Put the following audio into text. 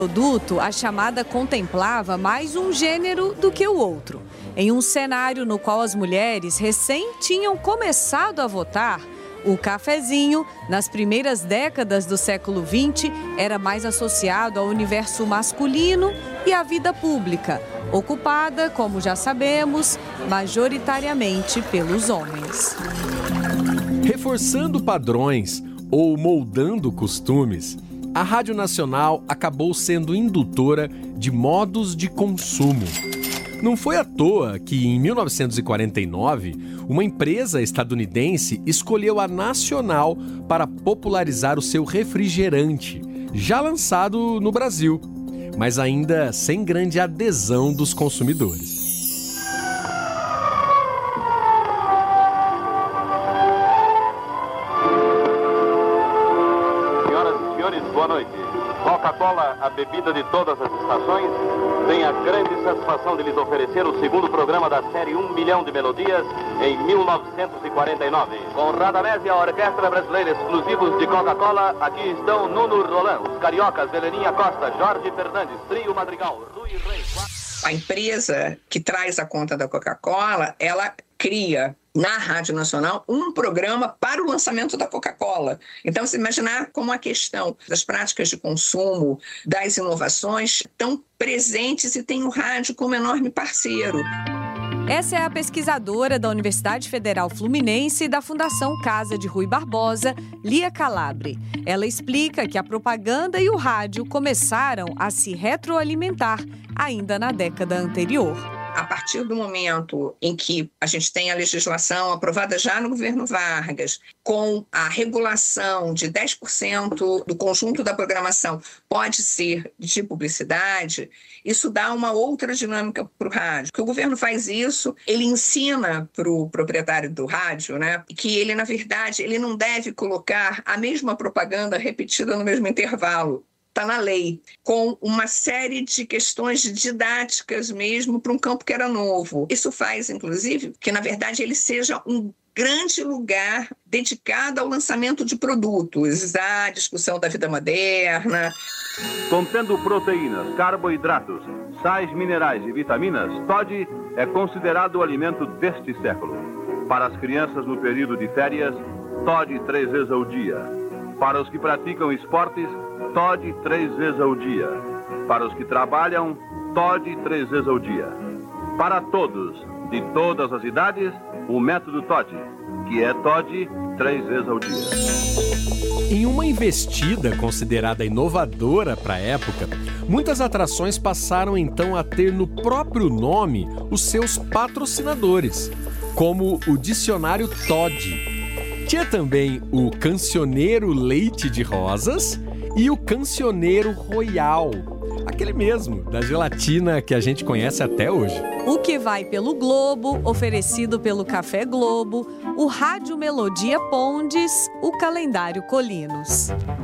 Produto, a chamada contemplava mais um gênero do que o outro. Em um cenário no qual as mulheres recém tinham começado a votar, o cafezinho, nas primeiras décadas do século XX, era mais associado ao universo masculino e à vida pública, ocupada, como já sabemos, majoritariamente pelos homens. Reforçando padrões ou moldando costumes, a Rádio Nacional acabou sendo indutora de modos de consumo. Não foi à toa que, em 1949, uma empresa estadunidense escolheu a Nacional para popularizar o seu refrigerante, já lançado no Brasil, mas ainda sem grande adesão dos consumidores. Boa noite. Coca-Cola, a bebida de todas as estações, tem a grande satisfação de lhes oferecer o segundo programa da série 1 Milhão de Melodias em 1949. Com Radamés e a Orquestra Brasileira exclusivos de Coca-Cola, aqui estão Nuno Roland, os cariocas Heleninha Costa, Jorge Fernandes, Trio Madrigal, Rui Reis. A empresa que traz a conta da Coca-Cola, ela cria na Rádio Nacional um programa para o lançamento da Coca-Cola. Então, você imaginar como a questão das práticas de consumo, das inovações, estão presentes e tem o rádio como enorme parceiro. Essa é a pesquisadora da Universidade Federal Fluminense e da Fundação Casa de Rui Barbosa, Lia Calabre. Ela explica que a propaganda e o rádio começaram a se retroalimentar ainda na década anterior. A partir do momento em que a gente tem a legislação aprovada já no governo Vargas, com a regulação de 10% do conjunto da programação pode ser de publicidade, isso dá uma outra dinâmica para o rádio. Que o governo faz isso, ele ensina para o proprietário do rádio, né, que ele, na verdade, ele não deve colocar a mesma propaganda repetida no mesmo intervalo. Está na lei, com uma série de questões didáticas mesmo para um campo que era novo. Isso faz, inclusive, que, na verdade, ele seja um grande lugar dedicado ao lançamento de produtos, à discussão da vida moderna. Contendo proteínas, carboidratos, sais minerais e vitaminas, Toddy é considerado o alimento deste século. Para as crianças no período de férias, Toddy 3 vezes ao dia. Para os que praticam esportes, Toddy 3 vezes ao dia. Para os que trabalham, Toddy 3 vezes ao dia. Para todos, de todas as idades, o método Toddy, que é Toddy 3 vezes ao dia. Em uma investida considerada inovadora para a época, muitas atrações passaram então a ter no próprio nome os seus patrocinadores, como o Dicionário Toddy. Tinha também o Cancioneiro Leite de Rosas e o Cancioneiro Royal, aquele mesmo, da gelatina que a gente conhece até hoje. O que vai pelo Globo, oferecido pelo Café Globo, o Rádio Melodia Pondes, o Calendário Colinos.